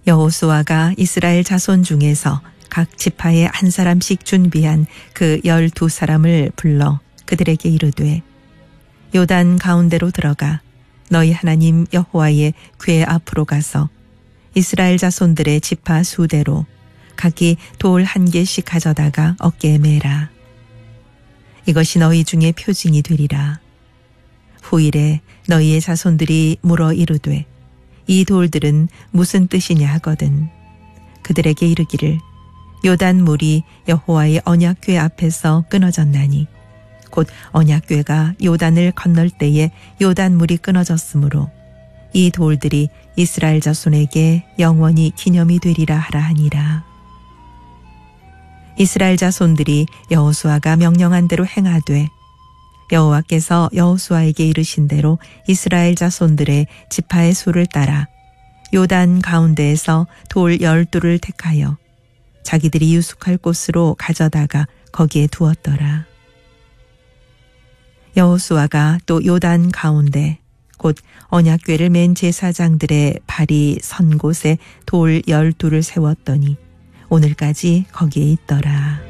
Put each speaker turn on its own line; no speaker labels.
여호수아가 이스라엘 자손 중에서 각 지파에 한 사람씩 준비한 그 12사람을 불러 그들에게 이르되 요단 가운데로 들어가 너희 하나님 여호와의 궤 앞으로 가서 이스라엘 자손들의 지파 수대로 각기 돌 1개씩 가져다가 어깨에 매라. 이것이 너희 중에 표징이 되리라. 후일에 너희의 자손들이 물어 이르되 이 돌들은 무슨 뜻이냐 하거든 그들에게 이르기를 요단 물이 여호와의 언약궤 앞에서 끊어졌나니 곧 언약궤가 요단을 건널 때에 요단 물이 끊어졌으므로 이 돌들이 이스라엘 자손에게 영원히 기념이 되리라 하라 하니라. 이스라엘 자손들이 여호수아가 명령한 대로 행하되 여호와께서 여호수아에게 이르신 대로 이스라엘 자손들의 지파의 수를 따라 요단 가운데에서 돌 12를 택하여 자기들이 유숙할 곳으로 가져다가 거기에 두었더라. 여호수아가 또 요단 가운데 곧 언약궤를 맨 제사장들의 발이 선 곳에 돌 12를 세웠더니 오늘까지 거기에 있더라.